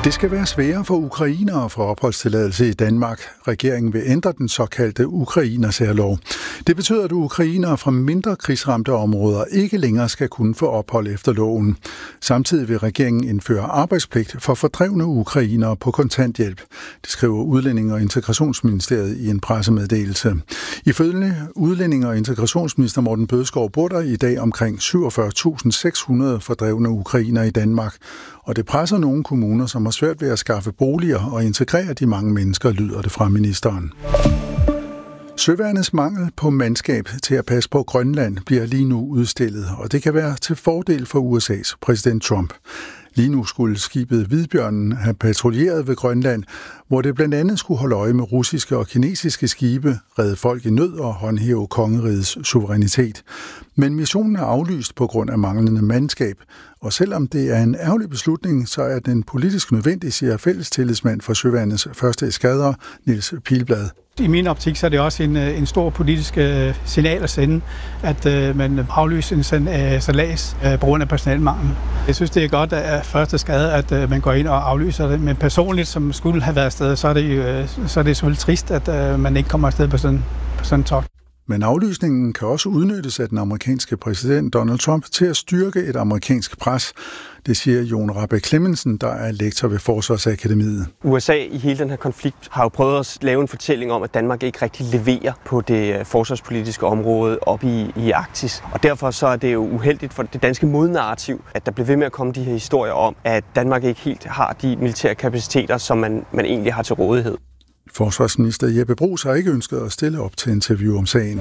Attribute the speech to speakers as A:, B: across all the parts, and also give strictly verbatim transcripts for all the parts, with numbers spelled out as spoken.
A: Det skal være sværere for ukrainere at få opholdstilladelse i Danmark. Regeringen vil ændre den såkaldte ukrainersærlov. Det betyder, at ukrainere fra mindre krigsramte områder ikke længere skal kunne få ophold efter loven. Samtidig vil regeringen indføre arbejdspligt for fordrevne ukrainere på kontanthjælp. Det skriver Udlændinge- og Integrationsministeriet i en pressemeddelelse. Ifølge Udlændinge- og Integrationsminister Morten Bødskov bor der i dag omkring syvogfyrre tusind seks hundrede fordrevne ukrainere i Danmark. Og det presser nogle kommuner, som har svært ved at skaffe boliger og integrere de mange mennesker, lyder det fra ministeren. Søværnets mangel på mandskab til at passe på Grønland bliver lige nu udstillet, og det kan være til fordel for U S A's præsident Trump. Lige nu skulle skibet Hvidbjørnen have patruljeret ved Grønland, hvor det blandt andet skulle holde øje med russiske og kinesiske skibe, redde folk i nød og håndhæve kongerigets suverænitet. Men missionen er aflyst på grund af manglende mandskab, og selvom det er en ærgerlig beslutning, så er den politisk nødvendig, siger fællestillidsmand for Søværnets første eskadre, Niels Pilblad.
B: I min optik så er det også en, en stor politisk uh, signal at sende, at uh, man aflyser en sådan uh, salas uh, på grund af personalmangel. Jeg synes, det er godt af første skade, at uh, man går ind og aflyser det, men personligt, som skulle have været afsted, så er det, uh, så er det selvfølgelig trist, at uh, man ikke kommer afsted på sådan, på sådan en togt.
A: Men aflysningen kan også udnyttes af den amerikanske præsident Donald Trump til at styrke et amerikansk pres. Det siger Jon Rahbek Clemmensen, der er lektor ved Forsvarsakademiet.
C: U S A i hele den her konflikt har jo prøvet at lave en fortælling om, at Danmark ikke rigtig leverer på det forsvarspolitiske område op i, i Arktis. Og derfor så er det jo uheldigt for det danske modnarrativ, at der bliver ved med at komme de her historier om, at Danmark ikke helt har de militære kapaciteter, som man, man egentlig har til rådighed.
A: Forsvarsminister Jeppe Bruus har ikke ønsket at stille op til interview om sagen.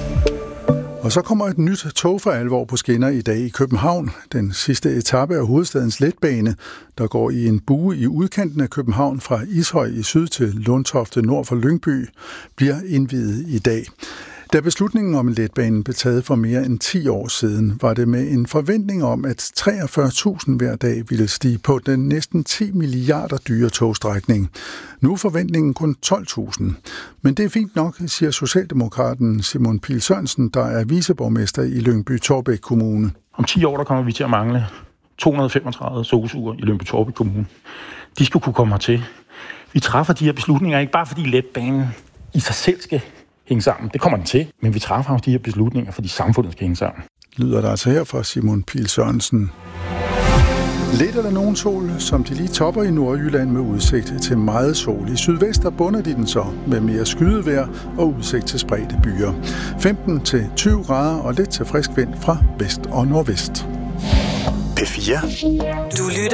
A: Og så kommer et nyt tog for alvor på skinner i dag i København. Den sidste etape af hovedstadens letbane, der går i en bue i udkanten af København fra Ishøj i syd til Lundtofte nord for Lyngby, bliver indviet i dag. Da beslutningen om en letbane blev taget for mere end ti år siden, var det med en forventning om, at treogfyrre tusind hver dag ville stige på den næsten ti milliarder dyre togstrækning. Nu er forventningen kun tolv tusind. Men det er fint nok, siger Socialdemokraten Simon Pihl Sørensen, der er viceborgmester i Lyngby-Taarbæk Kommune.
D: Om ti år der kommer vi til at mangle to hundrede og femogtredive sosuer i Lyngby-Taarbæk Kommune. De skulle kunne komme hertil. Vi træffer de her beslutninger ikke bare fordi letbanen i sig selv skal hænge sammen. Det kommer den til, men vi træffer også de her beslutninger, fordi samfundet skal hænge sammen.
A: Lyder der altså her fra Simon Pihl Sørensen. Lidt er der nogen sol, som de lige topper i Nordjylland med udsigt til meget sol. I sydvest der bunder de den så med mere skydevejr og udsigt til spredte byer. femten til tyve grader og lidt til frisk vind fra vest og nordvest.
E: P fire. Du lytter